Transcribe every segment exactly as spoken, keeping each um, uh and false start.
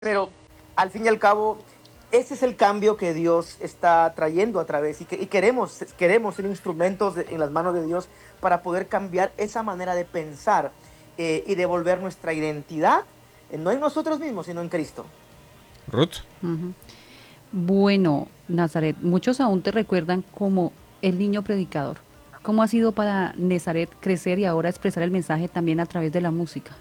Pero al fin y al cabo, ese es el cambio que Dios está trayendo a través y, que, y queremos, queremos ser instrumentos de, en las manos de Dios para poder cambiar esa manera de pensar eh, y devolver nuestra identidad, eh, no en nosotros mismos, sino en Cristo. Ruth. Uh-huh. Bueno, Nazaret, muchos aún te recuerdan como el niño predicador. ¿Cómo ha sido para Nazaret crecer y ahora expresar el mensaje también a través de la música?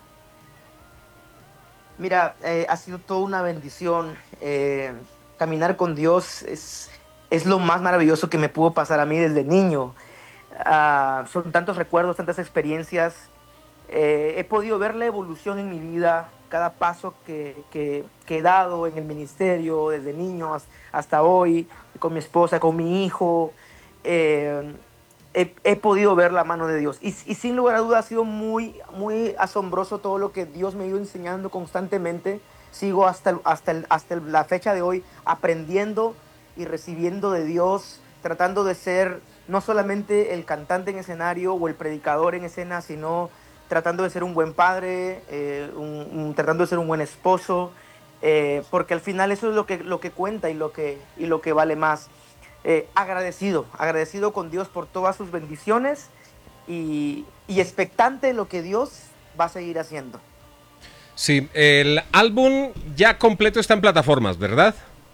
Mira, eh, ha sido toda una bendición. Eh, caminar con Dios es, es lo más maravilloso que me pudo pasar a mí desde niño. Uh, son tantos recuerdos, tantas experiencias. Eh, he podido ver la evolución en mi vida, cada paso que, que, que he dado en el ministerio, desde niño hasta hoy, con mi esposa, con mi hijo. Eh, He, he podido ver la mano de Dios y, y sin lugar a dudas ha sido muy, muy asombroso todo lo que Dios me ha ido enseñando constantemente. Sigo hasta, hasta, el, hasta el, la fecha de hoy aprendiendo y recibiendo de Dios, tratando de ser no solamente el cantante en escenario o el predicador en escena, sino tratando de ser un buen padre, eh, un, un, tratando de ser un buen esposo, eh, porque al final eso es lo que, lo que cuenta y lo que, y lo que vale más. Eh, agradecido, agradecido con Dios por todas sus bendiciones y, y expectante de lo que Dios va a seguir haciendo. Sí, el álbum ya completo está en plataformas, ¿verdad?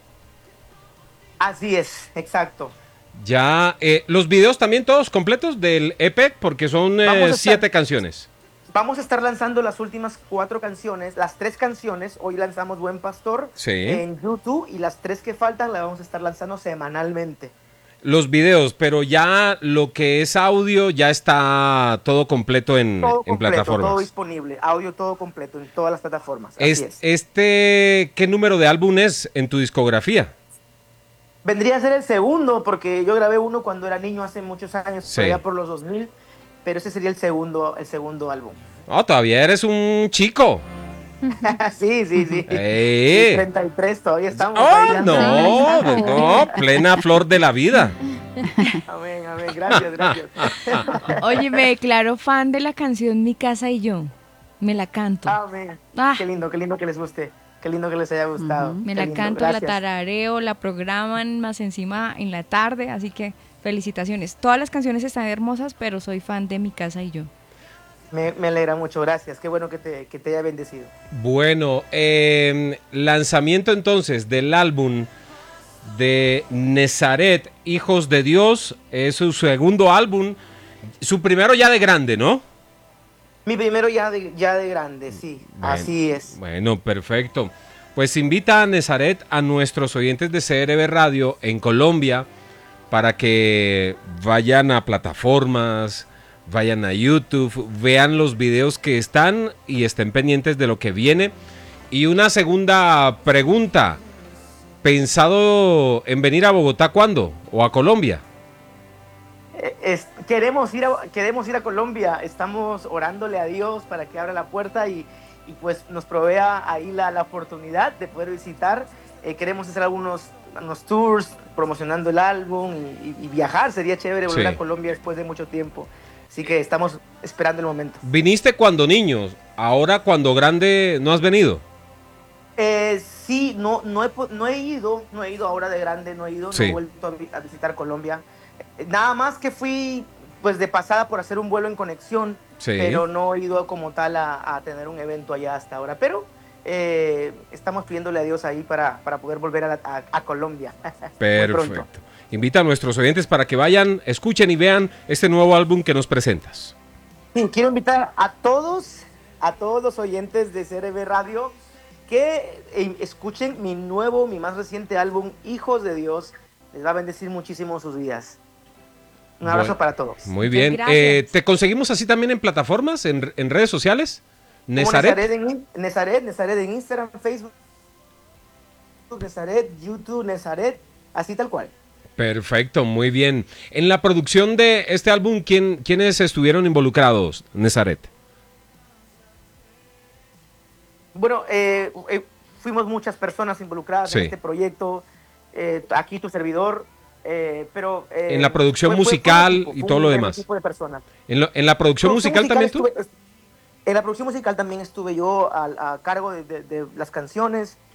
Así es, exacto. Ya, eh, los videos también todos completos del E P, porque son eh, siete canciones. Vamos a estar lanzando las últimas cuatro canciones, las tres canciones. Hoy lanzamos Buen Pastor sí. en YouTube y las tres que faltan las vamos a estar lanzando semanalmente. Los videos, pero ya lo que es audio ya está todo completo en, todo en completo, plataformas. Todo disponible, audio todo completo en todas las plataformas. Así es, es. Este, ¿qué número de álbum es en tu discografía? Vendría a ser el segundo, porque yo grabé uno cuando era niño hace muchos años, sí. allá por los dos mil. Pero ese sería el segundo, el segundo álbum. Oh, todavía eres un chico. sí, sí, sí. ¡Eh! Sí, treinta y tres, todavía estamos. ¡Oh, no! No, plena flor de la vida. Amén, amén. Gracias, gracias. Oye, me declaro fan de la canción Mi Casa y Yo. Me la canto. Amén. Ah. Qué lindo, qué lindo que les guste. Qué lindo que les haya gustado. Uh-huh. Me qué la lindo. canto, gracias. la tarareo, la programan más encima en la tarde, así que felicitaciones. Todas las canciones están hermosas, pero soy fan de Mi Casa y Yo. Me, me alegra mucho, gracias. Qué bueno que te, que te haya bendecido. Bueno, eh, lanzamiento entonces del álbum de Nazaret, Hijos de Dios, es su segundo álbum, su primero ya de grande, ¿no? Mi primero ya de, ya de grande, sí, bueno, así es. Bueno, perfecto. Pues invita a Nazaret a nuestros oyentes de C R B Radio en Colombia para que vayan a plataformas, vayan a YouTube, vean los videos que están y estén pendientes de lo que viene. Y una segunda pregunta, ¿pensado en venir a Bogotá cuándo? ¿O a Colombia? Es, queremos, ir a, queremos ir a Colombia, estamos orándole a Dios para que abra la puerta y, y pues nos provea ahí la, la oportunidad de poder visitar. Eh, queremos hacer algunos unos tours promocionando el álbum y, y, y viajar, sería chévere volver sí. a Colombia después de mucho tiempo. Así que estamos esperando el momento. ¿Viniste cuando niño? ¿Ahora cuando grande no has venido? Eh, sí, no, no, he, no he ido, no he ido ahora de grande, no he ido, sí. no he vuelto a, a visitar Colombia. Nada más que fui pues de pasada por hacer un vuelo en conexión, sí. pero no he ido como tal a, a tener un evento allá hasta ahora. Pero eh, estamos pidiéndole a Dios ahí para, para poder volver a, a, a Colombia. Perfecto. Invita a nuestros oyentes para que vayan, escuchen y vean este nuevo álbum que nos presentas. Sí, quiero invitar a todos, a todos los oyentes de C R B Radio que eh, escuchen mi nuevo, mi más reciente álbum, Hijos de Dios. Les va a bendecir muchísimo sus vidas. Un abrazo bueno, para todos. Muy bien. Eh, ¿Te conseguimos así también en plataformas, en, en redes sociales? ¿Nazaret? Nazaret, en, Nazaret, Nazaret en Instagram, Facebook, Nazaret, YouTube, Nazaret, así tal cual. Perfecto, muy bien. En la producción de este álbum, ¿quién, ¿quiénes estuvieron involucrados, Nazaret? Bueno, eh, eh, fuimos muchas personas involucradas sí. en este proyecto. Eh, aquí tu servidor. Eh, pero eh, en la producción fue, musical fue, fue equipo, y todo lo demás. Tipo de personas. En, lo, en la producción, producción musical, musical también estuve, tú. En la producción musical también estuve yo a, a cargo de, de, de las canciones.